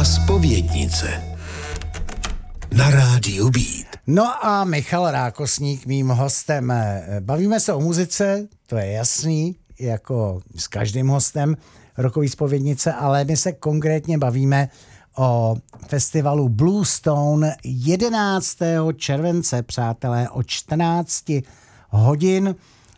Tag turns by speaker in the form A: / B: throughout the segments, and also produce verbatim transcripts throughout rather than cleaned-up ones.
A: Zpovědnice na rádiu Beat.
B: No a Michal Rákosník mým hostem. Bavíme se o muzice, to je jasný, jako s každým hostem rokový Zpovědnice, ale my se konkrétně bavíme o festivalu Bluestone jedenáctého července, přátelé, o čtrnácti hodin.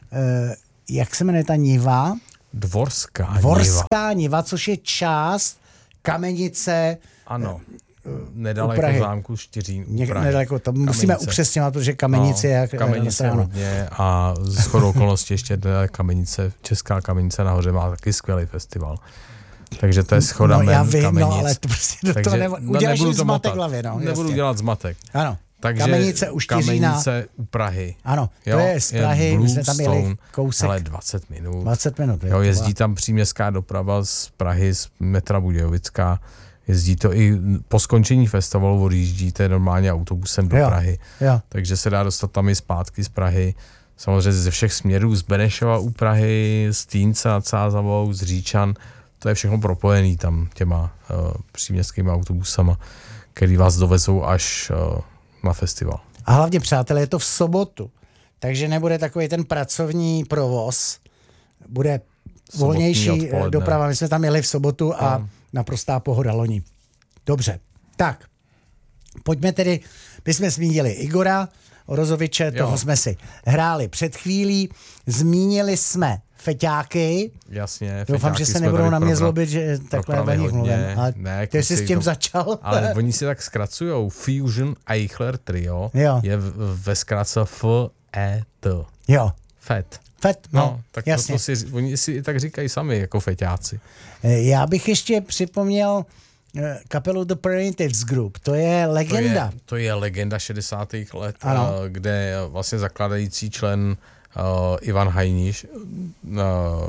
B: Jak se jmenuje ta niva?
C: Dvorská,
B: Dvorská niva. niva, což je část Kamenice.
C: Ano, nedaleko zámku Štiřín u Prahy.
B: Nedaleko, to Kamenice. Musíme upřesňovat, protože Kamenice no, je jak
C: Kamenice je hodně a z shodou okolností ještě Kamenice, Česká Kamenice nahoře má taky skvělý festival. Takže to je schoda
B: no,
C: men
B: já vím,
C: Kamenic.
B: No, ale to prostě do toho nebo, uděláš jim zmatek hlavě. No,
C: nebudu
B: jasně.
C: dělat zmatek.
B: Ano.
C: Takže
B: Kamenice u Štiřína.
C: Kamenice u Prahy.
B: Ano, to
C: jo,
B: je z Prahy,
C: je
B: my jsme tam jeli kousek.
C: Ale dvacet minut.
B: dvacet minut.
C: Jo, jezdí tam příměstská doprava z Prahy, z metra Budějovická. Jezdí to i po skončení festivalu, odjíždíte normálně autobusem do
B: jo,
C: Prahy.
B: Jo.
C: Takže se dá dostat tam i zpátky z Prahy. Samozřejmě ze všech směrů, z Benešova u Prahy, z Týnce nad Sázavou, z Říčan. To je všechno propojený tam těma uh, příměstskými autobusama, který vás dovezou až uh, na festival.
B: A hlavně, přátelé, je to v sobotu, takže nebude takový ten pracovní provoz, bude volnější doprava. My jsme tam jeli v sobotu a no. Naprostá pohoda loni. Dobře, tak, pojďme tedy, my jsme zmínili Igora Orozoviče, jo. Toho jsme si hráli před chvílí, zmínili jsme feťáky.
C: Jasně,
B: doufám, že se nebudou na mě zlobit, že takhle o nich mluvím. Ale
C: ne,
B: ty jsi s tím to... začal.
C: Ale oni si tak zkracujou. Fusion Eichler Trio
B: jo.
C: je v, ve zkrátce F E T.
B: Jo.
C: Fet.
B: Fet, no,
C: no tak
B: jasně.
C: To, to si, oni si tak říkají sami, jako feťáci.
B: Já bych ještě připomněl kapelu The Primitives Group, to je legenda.
C: To je, to je legenda šedesátých let,
B: ano.
C: kde vlastně zakladající člen uh, Ivan Hajníš uh,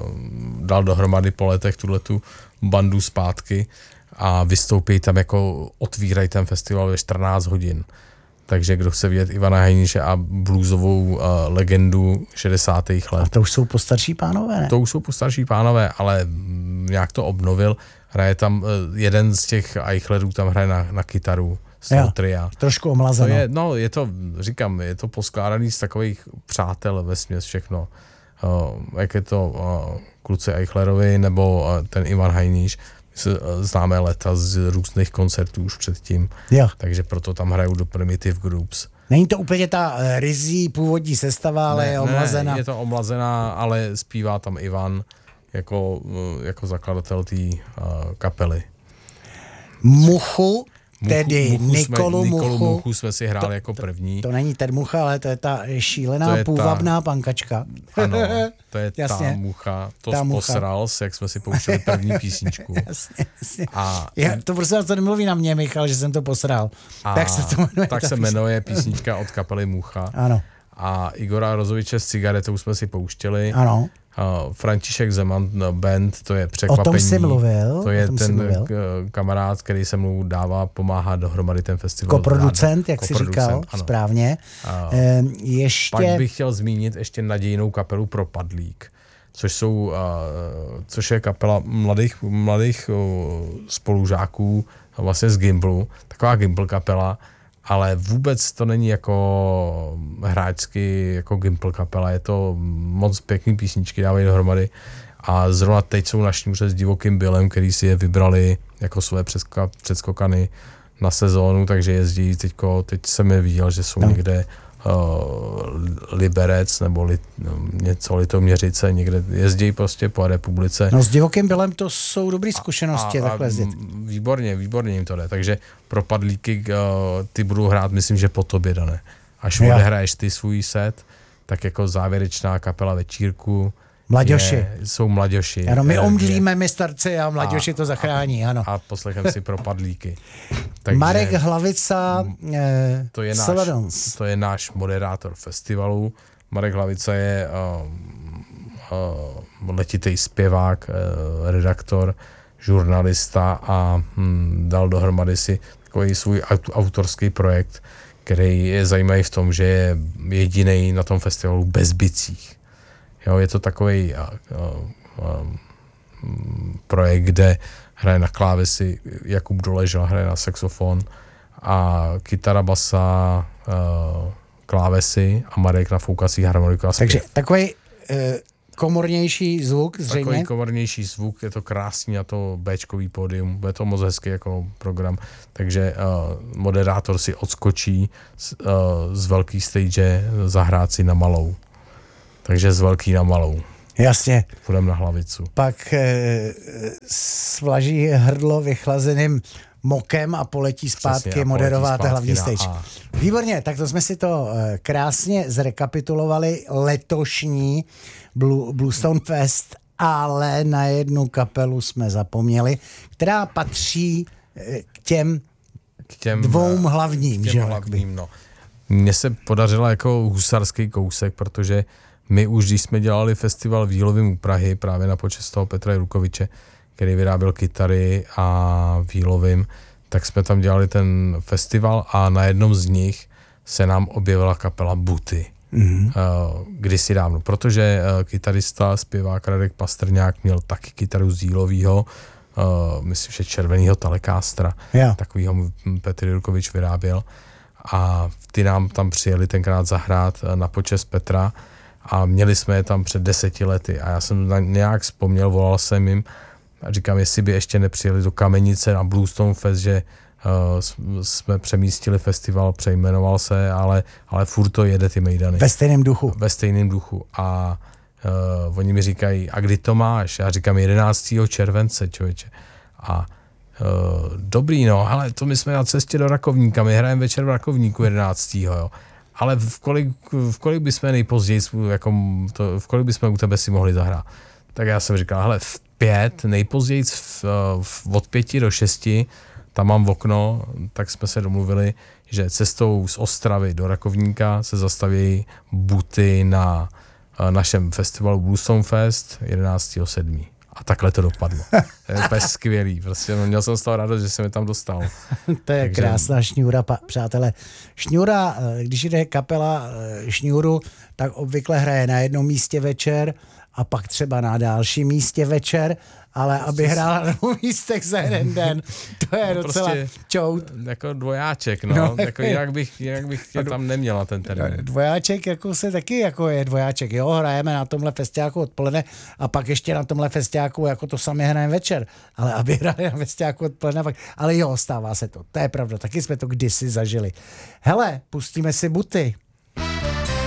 C: dal dohromady po letech tuhletu bandu zpátky a vystoupí tam jako otvírají ten festival ve čtrnáct hodin. Takže kdo chce vidět Ivana Hajníše a bluesovou uh, legendu šedesátých let.
B: A to už jsou postarší pánové, ne?
C: To už jsou postarší pánové, ale nějak to obnovil. Hraje tam, uh, jeden z těch Eichlerů tam hraje na, na kytaru z toho tria.
B: Trošku omlazeno.
C: To je, no, je to, říkám, je to poskládaný z takových přátel vesměs všechno. Uh, jak je to uh, kluci Eichlerovi nebo uh, ten Ivan Hajníš. Známe leta z různých koncertů už předtím,
B: jo.
C: Takže proto tam hrajou do Primitive Groups.
B: Není to úplně ta rizí původní sestava, ale
C: ne,
B: je omlazená.
C: Ne, je to omlazená, ale zpívá tam Ivan jako, jako zakladatel té uh, kapely.
B: Muchu, tedy
C: Muchu,
B: Nikolu
C: jsme,
B: Muchu.
C: Nikolu Muchu jsme si hráli
B: to,
C: jako první.
B: To, to není ten Mucha, ale to je ta šílená je půvabná ta, pankačka.
C: Ano, to je jasně, ta Mucha. To ta posral, jak jsme si pouštěli první písničku.
B: Jasně, jasně.
C: A,
B: Já, to prostě to nemluví na mě, Michal, že jsem to posral.
C: A,
B: tak se to jmenuje.
C: Tak se jmenuje písnička od kapely Mucha.
B: Ano.
C: A Igora Rozoviče s Cigaretou jsme si pouštěli.
B: Ano.
C: Uh, František Zeman band, to je překvapení.
B: O tom jsi mluvil.
C: To je ten kamarád, který se mu dává pomáhat dohromady ten festival.
B: Koproducent, jak jsi říkal, ano. Správně.
C: Uh,
B: e, ještě...
C: Pak bych chtěl zmínit ještě nadějnou kapelu Propadlík, což jsou, uh, což je kapela mladých, mladých uh, spolužáků vlastně z Gimblu, taková Gimbl kapela, ale vůbec to není jako hráčsky, jako Gimbl kapela, je to moc pěkný písničky, dávají dohromady a zrovna teď jsou na šňůře s Divokým Billem, který si je vybrali jako své předskokany na sezónu, takže jezdí teďko, teď jsem je viděl, že jsou no. někde uh, Liberec nebo li, no, něco Litoměřice, někde jezdí prostě po republice.
B: No s Divokým Billem to jsou dobré zkušenosti,
C: a, a,
B: takhle jezdit.
C: Výborně, výborně jim to jde, takže Propadlíky uh, ty budou hrát, myslím, že po tobě, Dané. Až ja. odehraješ ty svůj set, tak jako závěrečná kapela večírku.
B: Mladěši.
C: Je, jsou mladěši.
B: Ano, my omdlíme, my starci a mladěši a, to zachrání,
C: a,
B: ano.
C: A poslechem si Propadlíky. Takže
B: Marek Hlavica, eh,
C: to, je náš, to je náš moderátor festivalu. Marek Hlavica je uh, uh, letitý zpěvák, uh, redaktor, žurnalista a hm, dal dohromady si takový svůj autorský projekt, který je zajímavý v tom, že je jedinej na tom festivalu bez bicích. Jo, je to takový uh, uh, projekt, kde hraje na klávesy, Jakub Doležal hraje na saxofon a kytara, basa, uh, klávesy a Marek na foukací harmoniku a zpěv.
B: Takže takový uh, komornější zvuk zřejmě.
C: Takový komornější zvuk, je to krásný a to béčkový pódium, bude to moc hezký jako program, takže uh, moderátor si odskočí z, uh, z velký stage zahrát si na malou. Takže z velký na malou.
B: Jasně.
C: Půjdeme na hlavicu.
B: Pak e, svlaží hrdlo vychlazeným mokem a poletí zpátky
C: Přesně, a
B: moderovat
C: poletí
B: hlavní
C: zpátky
B: stage.
C: na
B: Výborně, tak to jsme si to e, krásně zrekapitulovali letošní Blue, Bluestone Fest, ale na jednu kapelu jsme zapomněli, která patří e, k těm,
C: K těm
B: dvou hlavním.
C: K těm
B: že?
C: hlavním, no. Mně se podařilo jako husarský kousek, protože my už, když jsme dělali festival v Jílovým u Prahy, právě na počest toho Petra Jurukoviče, který vyráběl kytary a v Jílovým, tak jsme tam dělali ten festival a na jednom z nich se nám objevila kapela Buty. Mm-hmm. Uh, kdysi dávno, protože uh, kytarista, zpěvák Radek Pastrňák měl taky kytaru z Jílovýho, uh, myslím, že červenýho Telecastera,
B: yeah.
C: takovýho Petr Jurukovič vyráběl a ty nám tam přijeli tenkrát zahrát na počest Petra a měli jsme je tam před deseti lety a já jsem na nějak vzpomněl, volal jsem jim a říkám, jestli by ještě nepřijeli do Kamenice na Bluestone Fest, že uh, jsme přemístili festival, přejmenoval se, ale, ale furt to jede ty mejdany.
B: Ve stejném duchu.
C: Ve stejném duchu a uh, oni mi říkají, a kdy to máš? Já říkám jedenáctého července, člověče. A uh, dobrý, no, ale to my jsme na cestě do Rakovníka, my hrajeme večer v Rakovníku jedenáctého jo. Ale v kolik, v kolik bychom nejpozději, jako to, v kolik bychom u tebe si mohli zahrát? Tak já jsem říkal, hele, v pět, nejpozději v, v, od pěti do šesti, tam mám okno, tak jsme se domluvili, že cestou z Ostravy do Rakovníka se zastaví Buty na našem festivalu Bluestone Fest jedenáctého sedmého A takhle to dopadlo. To je úplně skvělý. Prostě měl jsem z toho radost, že jsem je tam dostal.
B: To je
C: Takže...
B: krásná šňůra, pa, přátelé. Šňůra, když jde kapela šňůru, tak obvykle hraje na jednom místě večer a pak třeba na dalším místě večer, ale aby hrála na dvou místech za jeden den, to je no docela prostě čout.
C: Jako dvojáček, no. no jako jinak bych, jinak bych tě tam neměla ten termín.
B: Dvojáček jako se taky jako je dvojáček. Jo, hrajeme na tomhle festiáku odpoledne a pak ještě na tomhle festiáku jako to sami hrajeme večer. Ale aby hráli na festiáku odpoledne, pak... ale jo, stává se to. To je pravda, taky jsme to kdysi zažili. Hele, pustíme si Buty.